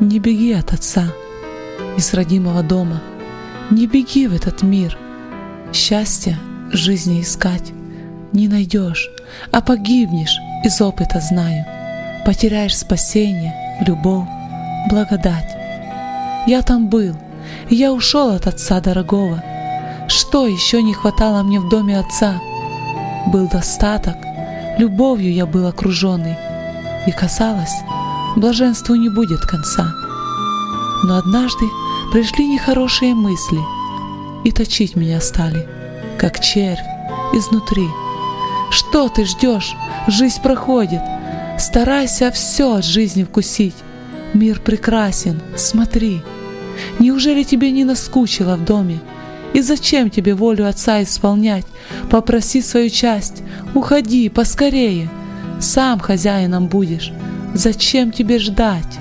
Не беги от отца из родимого дома, не беги в этот мир. Счастья жизни искать не найдешь, а погибнешь, из опыта знаю. Потеряешь спасение, любовь, благодать. Я там был, я ушел от отца дорогого. Что еще не хватало мне в доме отца? Был достаток, любовью я был окруженный, и казалось, блаженству не будет конца. Но однажды пришли нехорошие мысли и точить меня стали, как червь изнутри. Что ты ждешь? Жизнь проходит. Старайся все от жизни вкусить. Мир прекрасен, смотри. Неужели тебе не наскучило в доме? И зачем тебе волю отца исполнять? Попроси свою часть, уходи поскорее. Сам хозяином будешь. Зачем тебе ждать?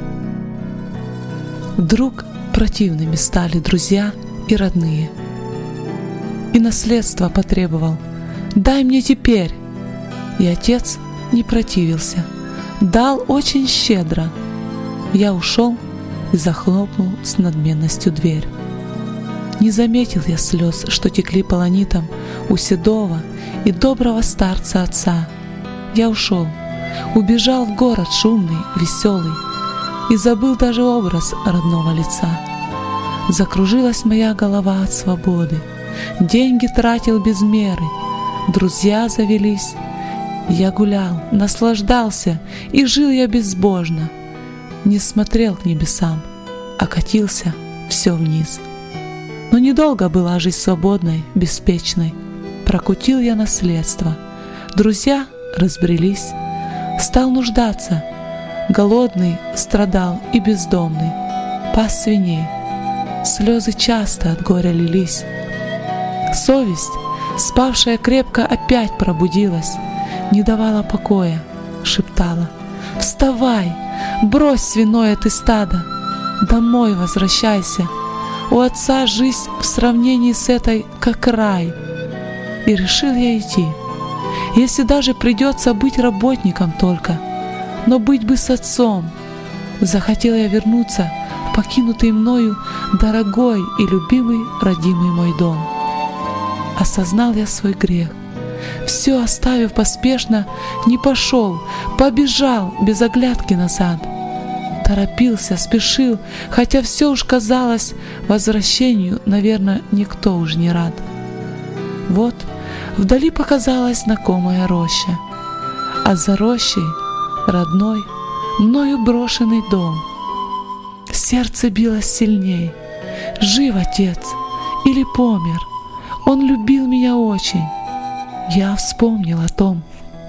Вдруг противными стали друзья и родные. И наследство потребовал. Дай мне теперь. И отец не противился. Дал очень щедро. Я ушел и захлопнул с надменностью дверь. Не заметил я слез, что текли полонитом у седого и доброго старца отца. Я ушел, убежал в город шумный, веселый, и забыл даже образ родного лица. Закружилась моя голова от свободы, деньги тратил без меры, друзья завелись. Я гулял, наслаждался, и жил я безбожно. Не смотрел к небесам, а катился все вниз. Но недолго была жизнь свободной, беспечной. Прокутил я наследство, друзья разбрелись. Стал нуждаться, голодный страдал и бездомный, пас свиней. Слезы часто от горя лились. Совесть, спавшая крепко, опять пробудилась, не давала покоя, шептала: «Вставай, брось свиное ты стадо, домой возвращайся, у отца жизнь в сравнении с этой как рай». И решил я идти, если даже придется быть работником только, но быть бы с отцом. Захотел я вернуться в покинутый мною дорогой и любимый родимый мой дом. Осознал я свой грех, все оставив поспешно, не пошел, побежал без оглядки назад. Торопился, спешил, хотя все уж казалось, возвращению, наверное, никто уж не рад. Вот вдали показалась знакомая роща, а за рощей родной, мною брошенный дом. Сердце билось сильней. Жив отец или помер? Он любил меня очень. Я вспомнил о том.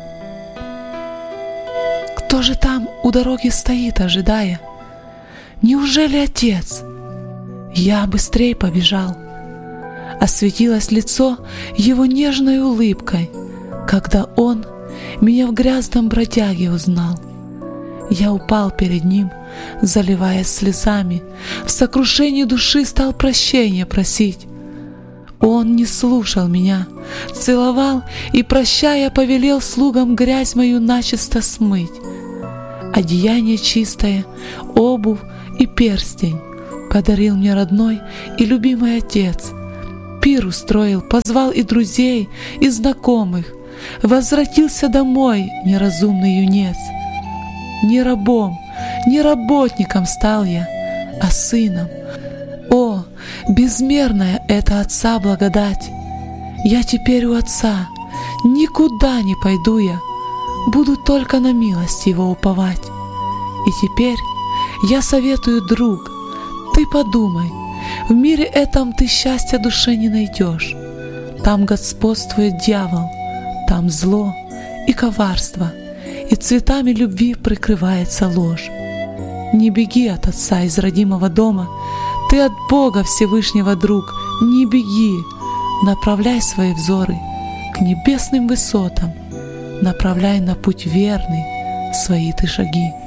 Кто же там у дороги стоит, ожидая? Неужели отец? Я быстрей побежал. Осветилось лицо его нежной улыбкой, когда он меня в грязном бродяге узнал. Я упал перед ним, заливаясь слезами, в сокрушении души стал прощения просить. Он не слушал меня, целовал и, прощая, повелел слугам грязь мою начисто смыть. Одеяние чистое, обувь и перстень подарил мне родной и любимый отец. Пир устроил, позвал и друзей, и знакомых. Возвратился домой неразумный юнец. Не рабом, не работником стал я, а сыном. О, безмерная это отца благодать! Я теперь у отца, никуда не пойду я, буду только на милость его уповать. И теперь я советую, друг, ты подумай, в мире этом ты счастья душе не найдешь. Там господствует дьявол, там зло и коварство, и цветами любви прикрывается ложь. Не беги от отца из родимого дома, ты от Бога Всевышнего, друг, не беги. Направляй свои взоры к небесным высотам, направляй на путь верный свои ты шаги.